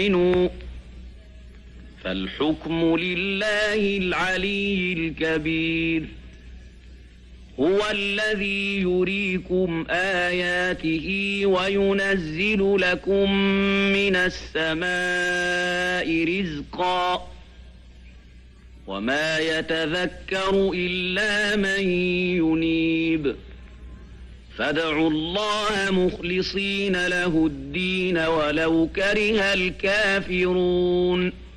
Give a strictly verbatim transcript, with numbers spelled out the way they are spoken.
فالحكم لله العلي الكبير هو الذي يريكم آياته وينزل لكم من السماء رزقا وما يتذكر إلا من ينيب فادعوا الله مخلصين له الدين ولو كره الكافرون